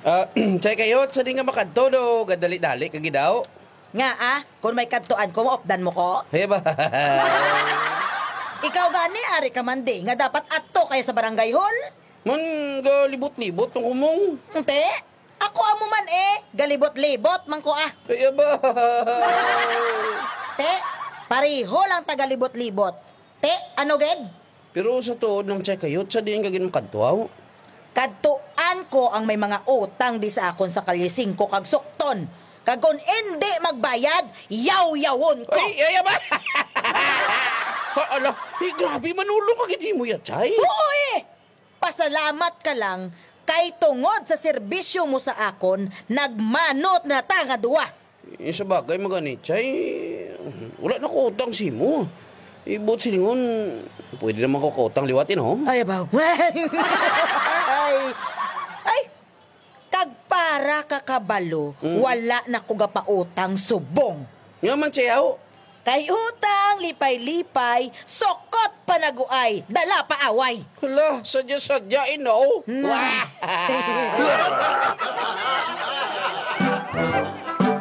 Chay kayo, sa di nga makadto do, gadali-dali kagi daw. Nga kung may kadtuan ko, maopdan mo ko. Hey ba? Ikaw gani, ari ka man di, nga dapat ato kaya sa barangay hall. Man, galibot-libot tong kumong. Te, ako amo man galibot-libot man ko Hey ba? Te, pariho lang tagalibot-libot. Te, ano ged? Pero sa tuod ng chay kayo, sa di nga gagin makadto. Kadtuan ko ang may mga utang di sa akon sa kalising ko kag sukton. Kag kung hindi magbayad, yaw-yawon ko. Ay ba? Ala, grabe manulong kag di mo ya, chay. Oo Pasalamat ka lang kay tungod sa serbisyo mo sa akon, nagmanot na tanga duwa. Sa bagay magani, chay. Wala na ko utang si mo. Ibot silingon, pwede naman ko utang liwatin, ho? Ay, ba? ay, kag para kakabalo, wala na ko gapautang subong. Nga man, chayaw. Kay utang, lipay-lipay, sokot panaguay, dala pa away. Hala, sadya-sadyain, no? Nah. Wah!